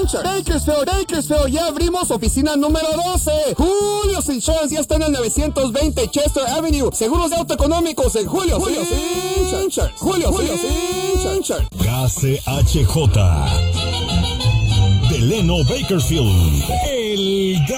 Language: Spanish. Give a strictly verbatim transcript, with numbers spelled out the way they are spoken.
Insurance. Bakersfield, Bakersfield, ya abrimos oficina número doce. Julio's Insurance ya está en el novecientos veinte Chester Avenue. Seguros de auto económicos en Julio's Insurance. Julio's Insurance. K C H J. Delano Bakersfield. El